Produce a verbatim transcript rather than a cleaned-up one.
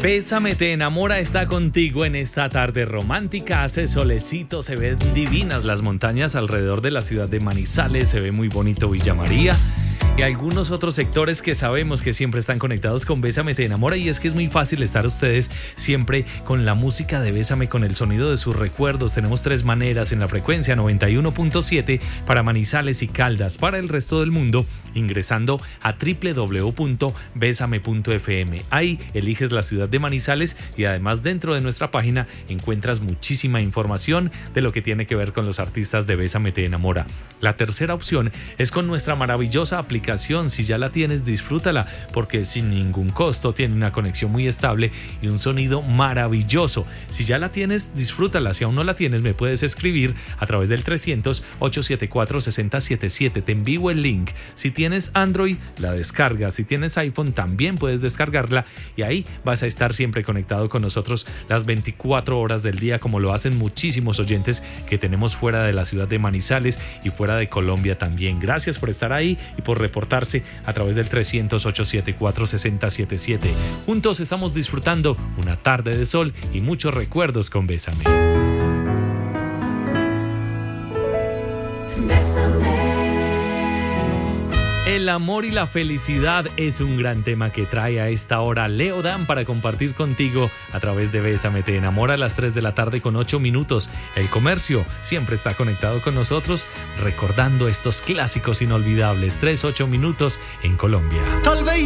Bésame te enamora está contigo en esta tarde romántica. Hace solecito, se ven divinas las montañas alrededor de la ciudad de Manizales, se ve muy bonito Villa María y algunos otros sectores que sabemos que siempre están conectados con Bésame te enamora, y es que es muy fácil estar ustedes siempre con la música de Bésame, con el sonido de sus recuerdos. Tenemos tres maneras en la frecuencia noventa y uno punto siete para Manizales y Caldas. Para el resto del mundo, ingresando a doble u doble u doble u punto bésame punto efe eme. Ahí eliges la ciudad de Manizales y además dentro de nuestra página encuentras muchísima información de lo que tiene que ver con los artistas de Bésame te enamora. La tercera opción es con nuestra maravillosa aplicación. Si ya la tienes, disfrútala, porque sin ningún costo tiene una conexión muy estable y un sonido maravilloso. Si ya la tienes, disfrútala. Si aún no la tienes, me puedes escribir a través del trescientos, ochocientos setenta y cuatro, sesenta setenta y siete. Te envío el link. Si tienes Android, la descargas. Si tienes iPhone, también puedes descargarla y ahí vas a estar siempre conectado con nosotros las veinticuatro horas del día, como lo hacen muchísimos oyentes que tenemos fuera de la ciudad de Manizales y fuera de Colombia también. Gracias por estar ahí y por reportarse a través del trescientos, ochocientos setenta y cuatro, sesenta setenta y siete. Juntos estamos disfrutando una tarde de sol y muchos recuerdos con Bésame. El amor y la felicidad es un gran tema que trae a esta hora Leo Dan para compartir contigo a través de Bésame te enamora a las tres de la tarde con ocho minutos. El comercio siempre está conectado con nosotros recordando estos clásicos inolvidables. tres, ocho minutos en Colombia. Tal vez